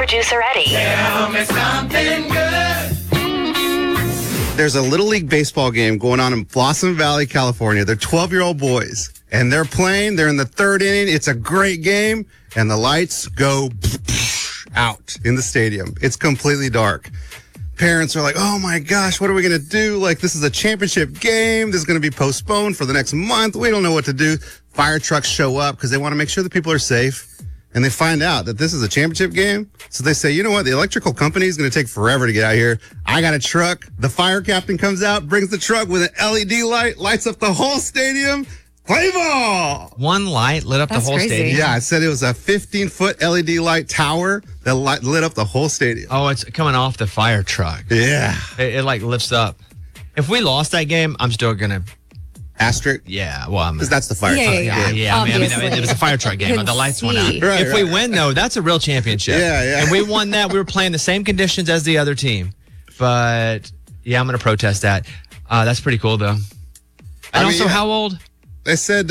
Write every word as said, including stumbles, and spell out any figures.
producer Eddie. Tell me something good. There's a Little League baseball game going on in Blossom Valley, California. They're twelve-year-old boys, and they're playing. They're in the third inning. It's a great game, and the lights go out in the stadium. It's completely dark. Parents are like, oh, my gosh, what are we going to do? Like, this is a championship game. This is going to be postponed for the next month. We don't know what to do. Fire trucks show up because they want to make sure the people are safe. And they find out that this is a championship game. So they say, you know what? The electrical company is going to take forever to get out here. I got a truck. The fire captain comes out, brings the truck with an L E D light, lights up the whole stadium. Play ball! One light lit up That's the whole crazy. stadium. Yeah, I said it was a fifteen-foot L E D light tower that light, lit up the whole stadium. Oh, it's coming off the fire truck. Yeah. It, it like lifts up. If we lost that game, I'm still going to. Asterisk? Yeah, well, I'm. Because that's the fire Yeah, truck. yeah, Yeah, yeah. yeah. I mean, I mean, Obviously. it was a fire truck game, but the Couldn't lights went out. see. Right, if we right. win, though, that's a real championship. Yeah, yeah. And we won that. We were playing the same conditions as the other team. But, yeah, I'm going to protest that. Uh, that's pretty cool, though. And I mean, also, yeah. how old? They said